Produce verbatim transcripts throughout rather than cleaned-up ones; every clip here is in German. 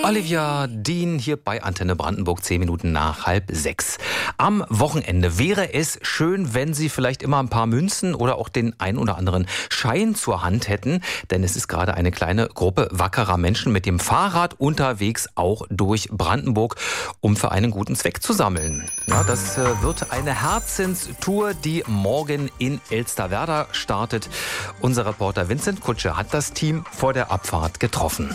Olivia Dean hier bei Antenne Brandenburg, zehn Minuten nach halb sechs. Am Wochenende wäre es schön, wenn Sie vielleicht immer ein paar Münzen oder auch den ein oder anderen Schein zur Hand hätten. Denn es ist gerade eine kleine Gruppe wackerer Menschen mit dem Fahrrad unterwegs, auch durch Brandenburg, um für einen guten Zweck zu sammeln. Ja, das äh, wird eine Herzenstour, die morgen in Elsterwerda startet. Unser Reporter Vincent Kutsche hat das Team vor der Abfahrt getroffen.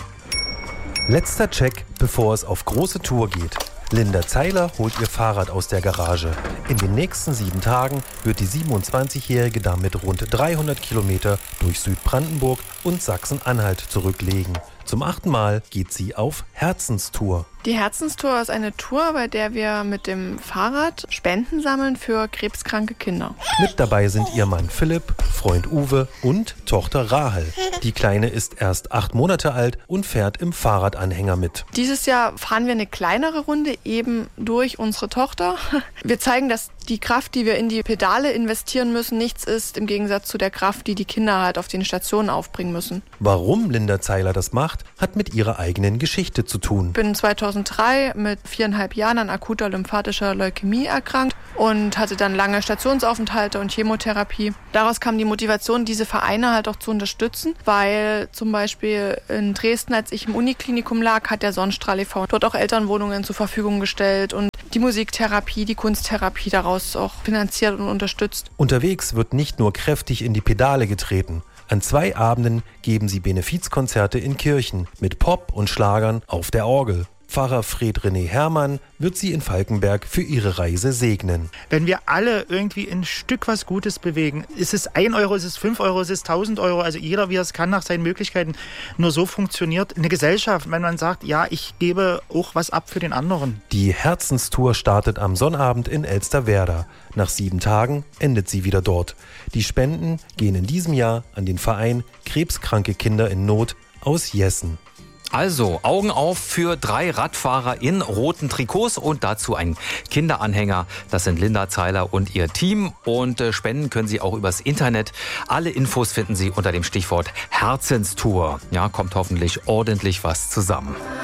Letzter Check, bevor es auf große Tour geht. Linda Zeiler holt ihr Fahrrad aus der Garage. In den nächsten sieben Tagen wird die siebenundzwanzigjährige damit rund dreihundert Kilometer durch Südbrandenburg und Sachsen-Anhalt zurücklegen. Zum achten Mal geht sie auf Herzenstour. Die Herzenstour ist eine Tour, bei der wir mit dem Fahrrad Spenden sammeln für krebskranke Kinder. Mit dabei sind ihr Mann Philipp, Freund Uwe und Tochter Rahel. Die Kleine ist erst acht Monate alt und fährt im Fahrradanhänger mit. Dieses Jahr fahren wir eine kleinere Runde eben durch unsere Tochter. Wir zeigen, dass die Kraft, die wir in die Pedale investieren müssen, nichts ist im Gegensatz zu der Kraft, die die Kinder halt auf den Stationen aufbringen müssen. Warum Linda Zeiler das macht, hat mit ihrer eigenen Geschichte zu tun. Ich bin zweitausenddrei mit viereinhalb Jahren an akuter lymphatischer Leukämie erkrankt und hatte dann lange Stationsaufenthalte und Chemotherapie. Daraus kam die Motivation, diese Vereine halt auch zu unterstützen, weil zum Beispiel in Dresden, als ich im Uniklinikum lag, hat der Sonnenstrahl e V dort auch Elternwohnungen zur Verfügung gestellt und die Musiktherapie, die Kunsttherapie daraus auch finanziert und unterstützt. Unterwegs wird nicht nur kräftig in die Pedale getreten. An zwei Abenden geben sie Benefizkonzerte in Kirchen mit Pop und Schlagern auf der Orgel. Pfarrer Fred René Herrmann wird sie in Falkenberg für ihre Reise segnen. Wenn wir alle irgendwie ein Stück was Gutes bewegen, ist es ein Euro, ist es fünf Euro, ist es tausend Euro, also jeder, wie er es kann, nach seinen Möglichkeiten. Nur so funktioniert eine Gesellschaft, wenn man sagt, ja, ich gebe auch was ab für den anderen. Die Herzenstour startet am Sonnabend in Elsterwerda. Nach sieben Tagen endet sie wieder dort. Die Spenden gehen in diesem Jahr an den Verein Krebskranke Kinder in Not aus Jessen. Also, Augen auf für drei Radfahrer in roten Trikots und dazu ein Kinderanhänger. Das sind Linda Zeiler und ihr Team. Und äh, spenden können Sie auch übers Internet. Alle Infos finden Sie unter dem Stichwort Herzenstour. Ja, kommt hoffentlich ordentlich was zusammen.